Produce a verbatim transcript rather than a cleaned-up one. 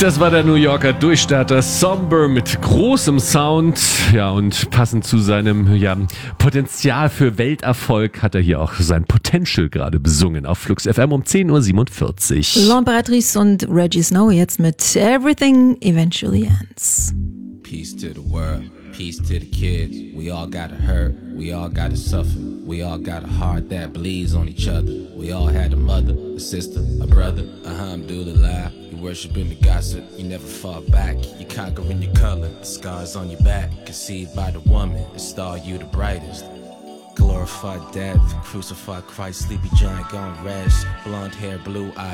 Das war der New Yorker Durchstarter Somber mit großem Sound. Ja, und passend zu seinem ja, Potenzial für Welterfolg hat er hier auch sein Potential gerade besungen auf Flux F M um zehn Uhr siebenundvierzig. L'Imperatrice und Reggie Snow jetzt mit Everything Eventually Ends. Peace to the world, peace to the kids. We all gotta hurt, we all gotta suffer. We all got a heart that bleeds on each other. We all had a mother, a sister, a brother. Alhamdulillah, you worshiping the gossip. You never fall back, you conquering your color. The scars on your back, conceived by the woman. The star you the brightest. Glorified death, crucified Christ, sleepy giant gone rest. Blonde hair, blue eyes.